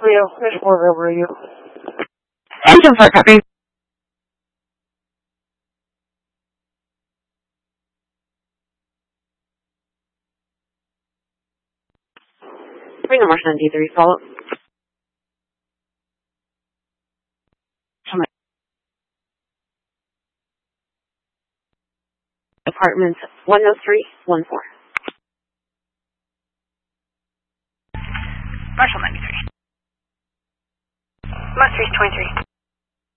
Leo, there's 4 over you. Engine 4, copy. Bring a Martian D3, follow. Apartment 10314. Marshall 93. Monster 23.